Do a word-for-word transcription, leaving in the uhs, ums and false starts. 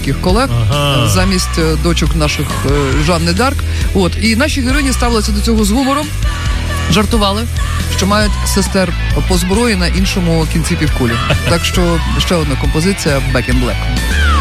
російських колег, ага. замість дочок наших Жанни Дарк. От, і наші героїні ставилися до цього з гумором, жартували, що мають сестер по зброї на іншому кінці півкулі. Так що ще одна композиція «Back in Black».